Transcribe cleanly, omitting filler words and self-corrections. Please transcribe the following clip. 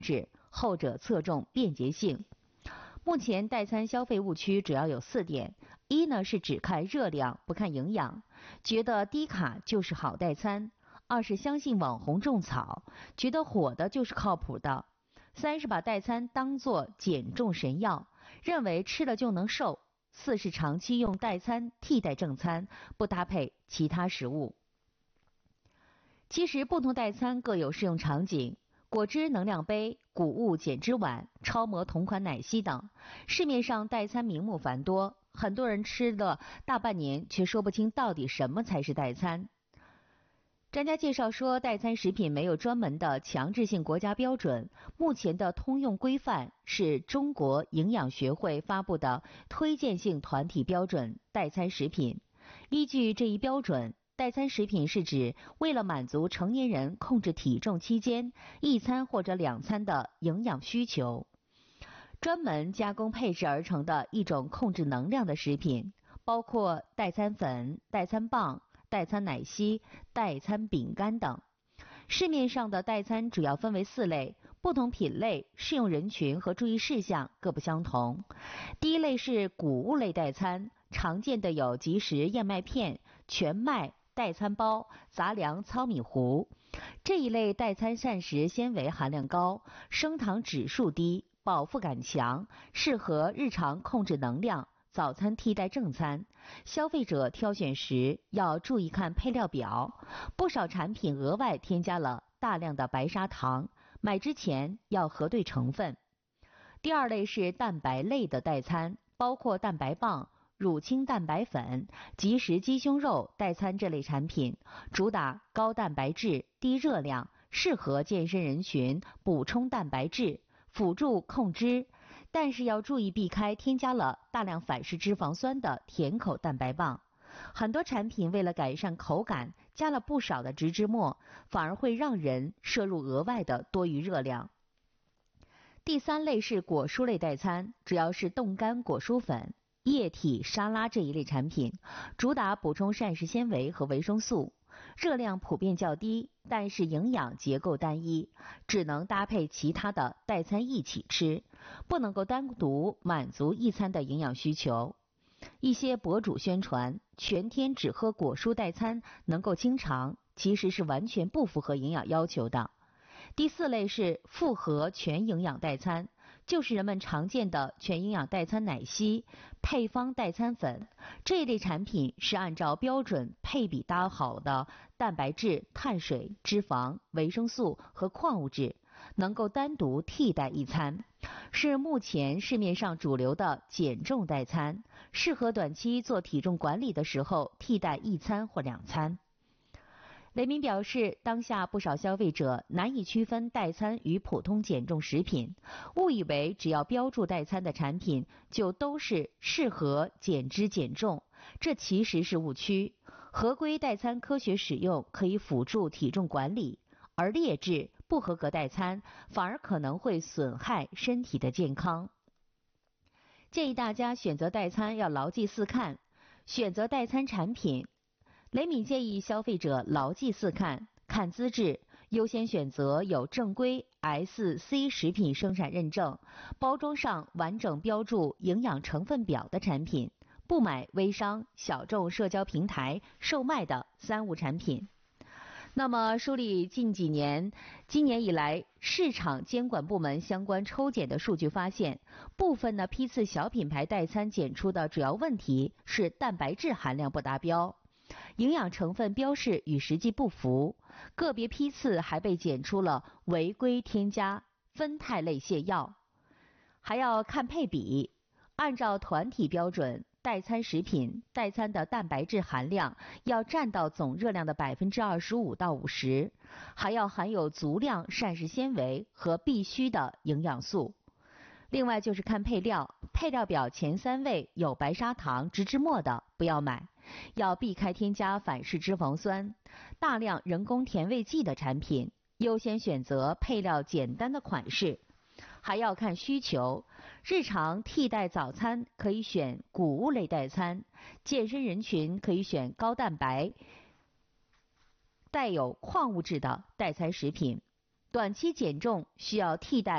制，后者侧重便捷性。目前代餐消费误区主要有4点：一呢是只看热量不看营养，觉得低卡就是好代餐；二是相信网红种草，觉得火的就是靠谱的；三是把代餐当作减重神药，认为吃了就能瘦；四是长期用代餐替代正餐，不搭配其他食物。其实不同代餐各有适用场景，果汁能量杯、谷物减脂碗、超模同款奶昔等，市面上代餐名目繁多，很多人吃了大半年却说不清到底什么才是代餐。专家介绍说，代餐食品没有专门的强制性国家标准，目前的通用规范是中国营养学会发布的推荐性团体标准代餐食品。依据这一标准，代餐食品是指为了满足成年人控制体重期间1餐或者2餐的营养需求，专门加工配制而成的一种控制能量的食品，包括代餐粉、代餐棒、代餐奶昔、代餐饼干等。市面上的代餐主要分为4类，不同品类、适用人群和注意事项各不相同。第一类是谷物类代餐，常见的有即食燕麦片、全麦代餐包、杂粮糙米糊。这一类代餐膳食纤维含量高，升糖指数低，饱腹感强，适合日常控制能量，早餐替代正餐。消费者挑选时要注意看配料表，不少产品额外添加了大量的白砂糖，买之前要核对成分。第二类是蛋白类的代餐，包括蛋白棒、乳清蛋白粉、即食鸡胸肉代餐这类产品，主打高蛋白质、低热量，适合健身人群补充蛋白质，辅助控脂，但是要注意避开添加了大量反式脂肪酸的甜口蛋白棒。很多产品为了改善口感，加了不少的植脂末，反而会让人摄入额外的多余热量。第三类是果蔬类代餐，主要是冻干果蔬粉、液体沙拉这一类产品，主打补充膳食纤维和维生素，热量普遍较低，但是营养结构单一，只能搭配其他的代餐一起吃，不能够单独满足一餐的营养需求。一些博主宣传全天只喝果蔬代餐能够清肠，其实是完全不符合营养要求的。第四类是复合全营养代餐，就是人们常见的全营养代餐奶昔、配方代餐粉。这一类产品是按照标准配比搭好的蛋白质、碳水、脂肪、维生素和矿物质，能够单独替代一餐，是目前市面上主流的减重代餐，适合短期做体重管理的时候替代1餐或2餐。雷明表示，当下不少消费者难以区分代餐与普通减重食品，误以为只要标注代餐的产品就都是适合减脂减重，这其实是误区。合规代餐科学使用可以辅助体重管理，而劣质不合格代餐反而可能会损害身体的健康。建议大家选择代餐要牢记4看，选择代餐产品，雷米建议消费者牢记4看：看资质，优先选择有正规 SC 食品生产认证、包装上完整标注营养成分表的产品，不买微商、小众社交平台售卖的三无产品。那么梳理今年以来市场监管部门相关抽检的数据发现，部分的批次小品牌代餐检出的主要问题是蛋白质含量不达标，营养成分标示与实际不符，个别批次还被检出了违规添加酚酞类泻药。还要看配比，按照团体标准，代餐食品代餐的蛋白质含量要占到总热量的 25%到50%，还要含有足量膳食纤维和必需的营养素。另外就是看配料，配料表前3位有白砂糖、植脂末的不要买，要避开添加反式脂肪酸、大量人工甜味剂的产品，优先选择配料简单的款式。还要看需求，日常替代早餐可以选谷物类代餐，健身人群可以选高蛋白、带有矿物质的代餐食品，短期减重需要替代